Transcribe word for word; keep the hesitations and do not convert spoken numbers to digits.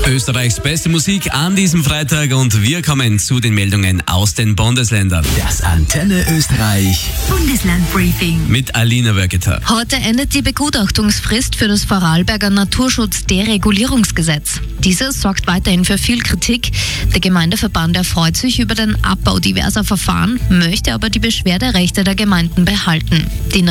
Österreichs beste Musik an diesem Freitag und wir kommen zu den Meldungen aus den Bundesländern. Das Antenne Österreich Bundeslandbriefing Mit Alina Wörgeter. Heute endet die Begutachtungsfrist für das Vorarlberger Naturschutzderegulierungsgesetz. Dieses sorgt weiterhin für viel Kritik. Der Gemeindeverband erfreut sich über den Abbau diverser Verfahren, möchte aber die Beschwerderechte der Gemeinden behalten. Die